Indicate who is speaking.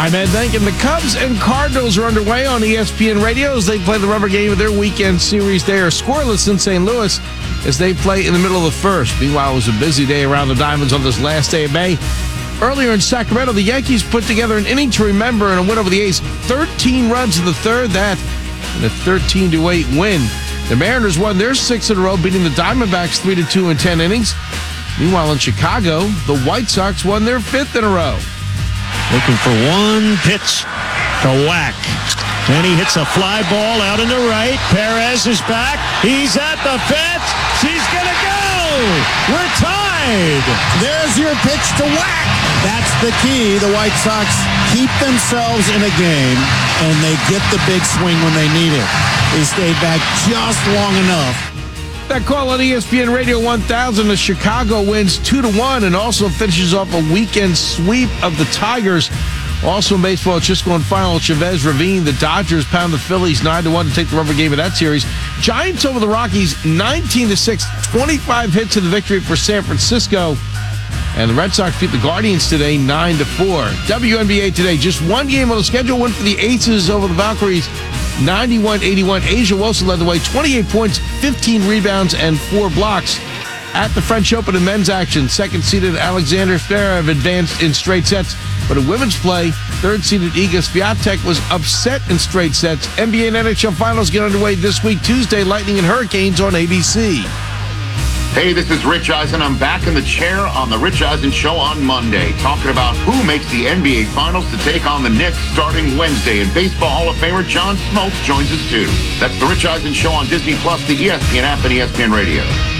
Speaker 1: I'm Ed Denk, and the Cubs and Cardinals are underway on ESPN Radio as they play the rubber game of their weekend series. They are scoreless in St. Louis as they play in the middle of the first. Meanwhile, it was a busy day around the Diamonds on this last day of May. Earlier in Sacramento, the Yankees put together an inning to remember in a win over the A's. 13 runs in the third, that in a 13-8 win. The Mariners won their sixth in a row, beating the Diamondbacks 3-2 in 10 innings. Meanwhile, in Chicago, the White Sox won their fifth in a row.
Speaker 2: Looking for one pitch to whack. And he hits a fly ball out into right. Perez is back. He's at the fence. She's going to go. We're tied.
Speaker 3: There's your pitch to whack. That's the key. The White Sox keep themselves in a game, and they get the big swing when they need it. They stay back just long enough.
Speaker 1: That call on ESPN Radio 1000, the Chicago wins 2-1 and also finishes off a weekend sweep of the Tigers. Also in baseball, it's just going final. Chavez Ravine, the Dodgers pound the Phillies 9-1 to take the rubber game of that series. Giants over the Rockies 19-6, 25 hits in the victory for San Francisco. And the Red Sox beat the Guardians today 9-4. WNBA today, just one game on the schedule, win for the Aces over the Valkyries 91-81. A'ja Wilson led the way, 28 points, 15 rebounds, and 4 blocks. At the French Open in men's action, second-seeded Alexander Zverev advanced in straight sets. But in women's play, third-seeded Iga Swiatek was upset in straight sets. NBA and NHL finals get underway this week, Tuesday, Lightning and Hurricanes on ABC.
Speaker 4: Hey, this is Rich Eisen. I'm back in the chair on the Rich Eisen Show on Monday, talking about who makes the NBA Finals to take on the Knicks starting Wednesday. And Baseball Hall of Famer John Smoltz joins us too. That's the Rich Eisen Show on Disney Plus, the ESPN app, and ESPN Radio.